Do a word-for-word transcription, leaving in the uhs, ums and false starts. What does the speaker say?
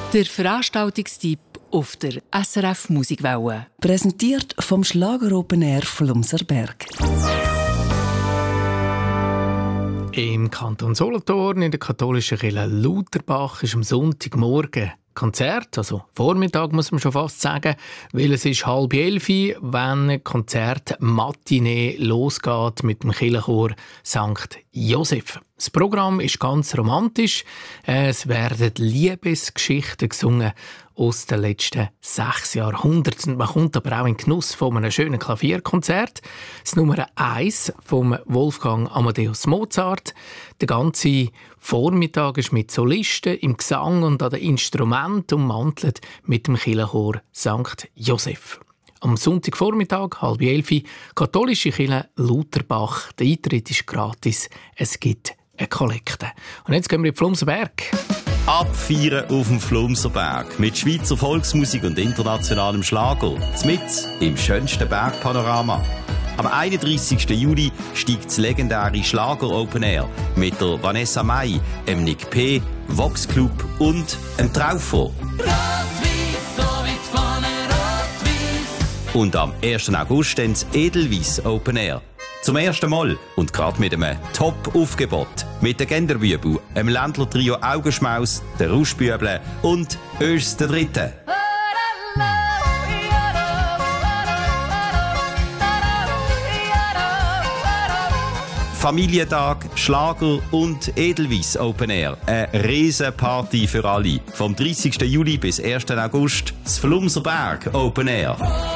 Der Veranstaltungstipp auf der S R F Musikwelle. Präsentiert vom Schlager Open Air Flumserberg. Im Kanton Solothurn in der katholischen Kirche Lutherbach ist am Sonntagmorgen Konzert, also Vormittag muss man schon fast sagen, weil es ist halb elf, wenn ein Konzert Matinee losgeht mit dem Kirchenchor Sankt Joseph. Das Programm ist ganz romantisch. Es werden Liebesgeschichten gesungen aus den letzten sechs Jahrhunderten. Man kommt aber auch in Genuss von einem schönen Klavierkonzert. Das Nummer eins von Wolfgang Amadeus Mozart. Der ganze Vormittag ist mit Solisten im Gesang und an den Instrumenten ummantelt mit dem Kirchenchor Sankt Joseph. Am Sonntagvormittag, halb elf, katholische Kirche Lutherbach. Der Eintritt ist gratis. Es gibt eine Kollekte. Und jetzt gehen wir in den Flumserberg. Abfeiern auf dem Flumserberg mit Schweizer Volksmusik und internationalem Schlager. Zmitz im schönsten Bergpanorama. Am einunddreissigsten Juli steigt das legendäre Schlager Open Air mit der Vanessa Mai, dem Nick P., Vox Club und dem Traufer. Und am ersten August dann das Edelweiss Open Air. Zum ersten Mal und gerade mit einem Top-Aufgebot. Mit den Genderbübel, einem Ländler-Trio Augenschmaus, den Rauschbüble und Ös der Dritte. Familientag, Schlager und Edelweiss Open Air. Eine Riesenparty für alle. Vom dreißigsten Juli bis ersten August das Flumserberg Open Air.